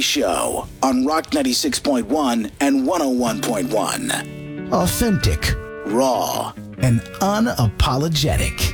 Kelly Show on Rock 96.1 and 101.1. Authentic, raw, and unapologetic.